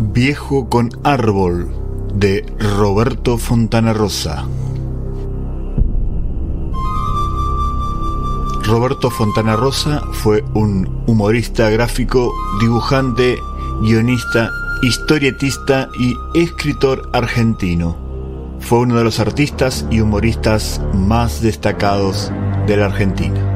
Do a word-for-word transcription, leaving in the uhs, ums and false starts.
Viejo con árbol, de Roberto Fontana Rosa. Roberto Fontana Rosa fue un humorista gráfico, dibujante, guionista, historietista y escritor argentino. Fue uno de los artistas y humoristas más destacados de la Argentina.